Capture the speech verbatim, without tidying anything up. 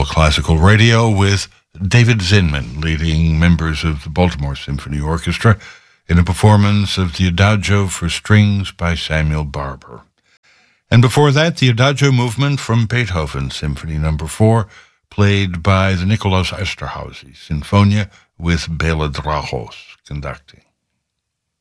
All Classical Radio with David Zinman leading members of the Baltimore Symphony Orchestra in a performance of the Adagio for Strings by Samuel Barber. And before that, the Adagio movement from Beethoven, Symphony Number four, played by the Nikolaus Esterházy Sinfonia with Bela Dragos conducting.